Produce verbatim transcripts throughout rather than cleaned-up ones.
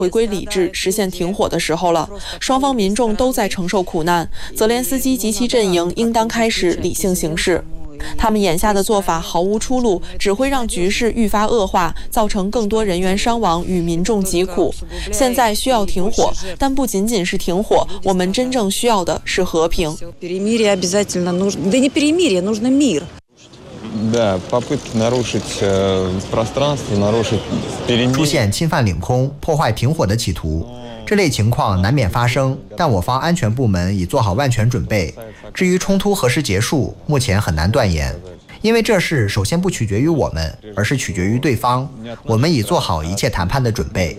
回归理智，实现停火的时候了。双方民众都在承受苦难，泽连斯基及其阵营应当开始理性行事。他们眼下的做法毫无出路，只会让局势愈发恶化，造成更多人员伤亡与民众疾苦。现在需要停火，但不仅仅是停火，我们真正需要的是和平。 出现侵犯领空、破坏停火的企图，这类情况难免发生，但我方安全部门已做好万全准备。至于冲突何时结束，目前很难断言，因为这事首先不取决于我们，而是取决于对方。我们已做好一切谈判的准备。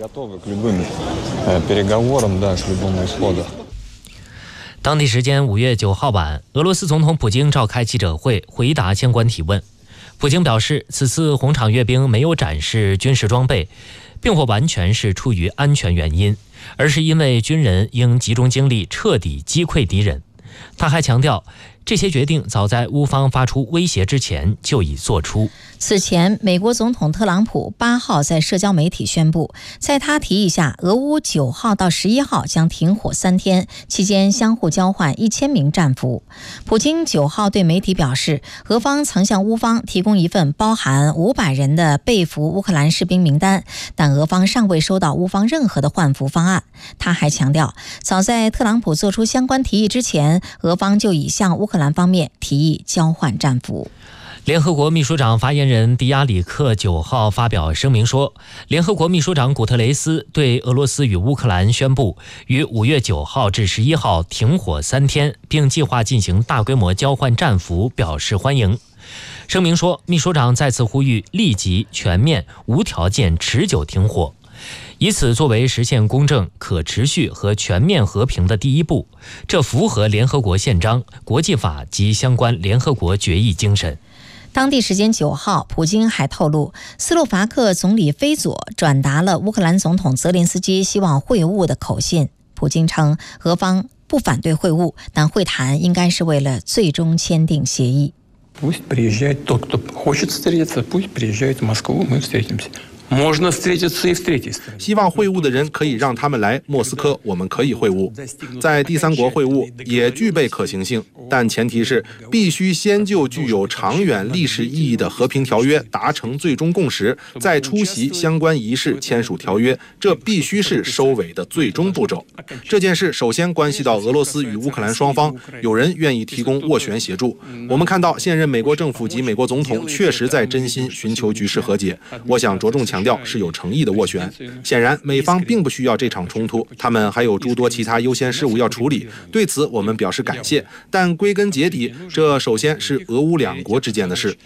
当地时间五月九号晚，俄罗斯总统普京召开记者会，回答相关提问。普京表示，此次红场阅兵没有展示军事装备，并不完全是出于安全原因，而是因为军人应集中精力彻底击溃敌人。他还强调，这些决定早在乌方发出威胁之前就已做出。 此前，美国总统特朗普八号在社交媒体宣布，在他提议下，俄乌九号到十一号将停火三天，期间相互交换一千名战俘。普京九号对媒体表示，俄方曾向乌方提供一份包含五百人的被俘乌克兰士兵名单，但俄方尚未收到乌方任何的换俘方案。他还强调，早在特朗普做出相关提议之前，俄方就已向乌克兰方面提议交换战俘。 联合国秘书长发言人迪亚里克九号发表声明说，联合国秘书长古特雷斯对俄罗斯与乌克兰宣布于五月九号至十一号停火三天，并计划进行大规模交换战俘表示欢迎。声明说，秘书长再次呼吁立即、全面、无条件、持久停火，以此作为实现公正、可持续和全面和平的第一步，这符合联合国宪章、国际法及相关联合国决议精神。 当地时间九号，普京还透露，斯洛伐克总理菲佐转达了乌克兰总统泽连斯基希望会晤的口信。普京称，俄方不反对会晤，但会谈应该是为了最终签订协议。 Пусть приезжает тот, кто хочет встретиться, пусть приезжает в Москву, мы встретимся. Можно встретиться и встретиться. 希望会晤的人可以让他们来莫斯科，我们可以会晤。在第三国会晤也具备可行性，但前提是必须先就具有长远历史意义的和平条约达成最终共识，再出席相关仪式签署条约，这必须是收尾的最终步骤。这件事首先关系到俄罗斯与乌克兰双方，有人愿意提供斡旋协助。我们看到现任美国政府及美国总统确实在真心寻求局势和解，我想着重强调是有诚意的斡旋。显然美方并不需要这场冲突，他们还有诸多其他优先事务要处理，对此我们表示感谢，但归根结底，这首先是俄乌两国之间的事。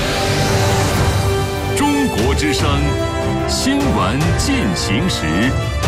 中国之声新闻进行时。